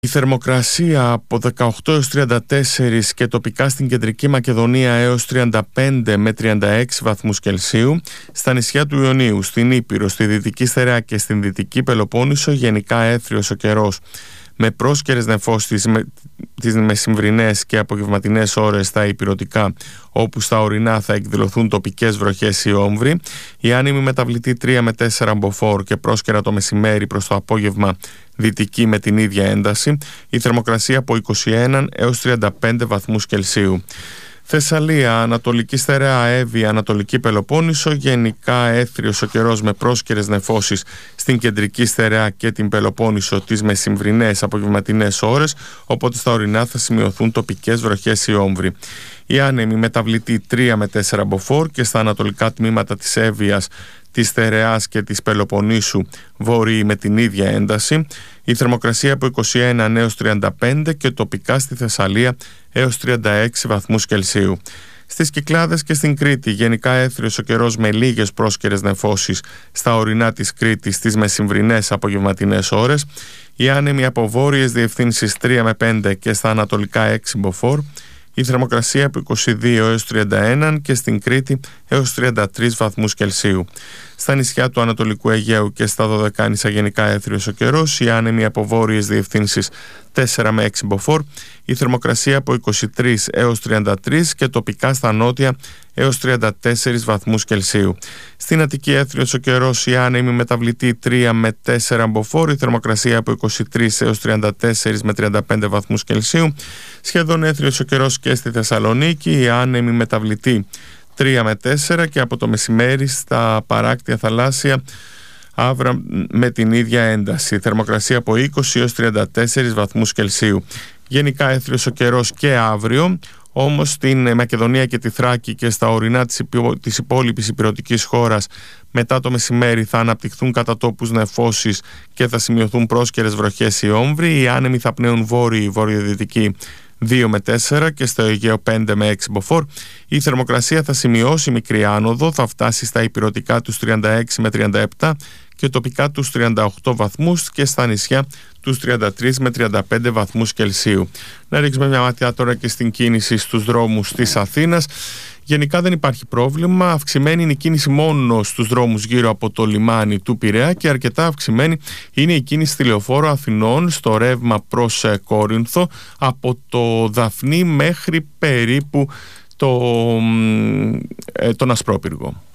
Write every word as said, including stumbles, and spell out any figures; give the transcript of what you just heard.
Η θερμοκρασία από δεκαοκτώ έως τριάντα τέσσερα και τοπικά στην Κεντρική Μακεδονία έως τριάντα πέντε με τριάντα έξι βαθμούς Κελσίου. Στα νησιά του Ιωνίου, στην Ήπειρο, στη Δυτική Στερεά και στην Δυτική Πελοπόννησο γενικά έθριος ο καιρός, με πρόσκαιρες νεφώσεις τις μεσημβρινές και απογευματινές ώρες στα ηπειρωτικά, όπου στα ορεινά θα εκδηλωθούν τοπικές βροχές ή όμβροι. Η άνεμη μεταβλητή τρία με τέσσερα μποφόρ και πρόσκαιρα το μεσημέρι προς το απόγευμα δυτική με την ίδια ένταση. Η θερμοκρασία από είκοσι ένα έως τριάντα πέντε βαθμούς Κελσίου. Θεσσαλία, Ανατολική Στερεά, Εύβοια, Ανατολική Πελοπόννησο, γενικά έθριος ο καιρός με πρόσκαιρες νεφώσεις στην Κεντρική Στερεά και την Πελοπόννησο τις μεσημβρινές απογευματινές ώρες, οπότε στα ορεινά θα σημειωθούν τοπικές βροχές ή όμβροι. Η άνεμη μεταβλητή τρία με τέσσερα μποφόρ και στα ανατολικά τμήματα της Εύβοιας, της Στερεάς και της Πελοποννήσου βόρειοι με την ίδια ένταση. Η θερμοκρασία από είκοσι ένα έως τριάντα πέντε και τοπικά στη Θεσσαλία έως τριάντα έξι βαθμούς Κελσίου. Στις Κυκλάδες και στην Κρήτη γενικά έθριος ο καιρός με λίγες πρόσκαιρες νεφώσεις στα ορεινά της Κρήτης τις μεσημβρινές απογευματινές ώρες. Η άνεμη από βόρειες διευθύνσεις τρία με πέντε και στα ανατολικά έξι μποφόρ. Η θερμοκρασία από είκοσι δύο έως τριάντα ένα και στην Κρήτη έως τριάντα τρεις βαθμούς Κελσίου. Στα νησιά του Ανατολικού Αιγαίου και στα Δωδεκάνησα γενικά έθριος ο καιρός, η άνεμη από βόρειες διευθύνσεις τέσσερα με έξι μποφόρ, η θερμοκρασία από είκοσι τρία έως τριάντα τρία και τοπικά στα νότια έως τριάντα τέσσερις βαθμούς Κελσίου. Στην Αττική έθριος ο καιρός, η άνεμη μεταβλητή τρία με τέσσερα μποφόρ, η θερμοκρασία από είκοσι τρία έως τριάντα τέσσερα με τριάντα πέντε βαθμούς Κελσίου. Σχεδόν έθριος ο καιρός και στη Θεσσαλονίκη, η άνεμη μεταβλητή τρία με τέσσερα και από το μεσημέρι στα παράκτια θαλάσσια αύρα με την ίδια ένταση. Θερμοκρασία από είκοσι έως τριάντα τέσσερα βαθμούς Κελσίου. Γενικά έθριος ο καιρός και αύριο, όμως στην Μακεδονία και τη Θράκη και στα ορεινά της, υπο... της υπόλοιπης ηπειρωτικής χώρας μετά το μεσημέρι θα αναπτυχθούν κατά τόπους νεφώσεις και θα σημειωθούν πρόσκαιρες βροχές ή όμβροι. Οι άνεμοι θα πνέουν βόρειοι, βορειοδυτικοί δύο με τέσσερα και στο Αιγαίο πέντε με έξι μποφόρ. Η θερμοκρασία θα σημειώσει μικρή άνοδο, θα φτάσει στα ηπειρωτικά τους τριάντα έξι με τριάντα επτά και τοπικά τους τριάντα οκτώ βαθμούς και στα νησιά τους τριάντα τρία με τριάντα πέντε βαθμούς Κελσίου. Να ρίξουμε μια ματιά τώρα και στην κίνηση στους δρόμους της Αθήνας. Γενικά δεν υπάρχει πρόβλημα, αυξημένη είναι η κίνηση μόνο στους δρόμους γύρω από το λιμάνι του Πειραιά και αρκετά αυξημένη είναι η κίνηση στη Λεωφόρο Αθηνών στο ρεύμα προς Κόρινθο από το Δαφνί μέχρι περίπου το, ε, τον Ασπρόπυργο.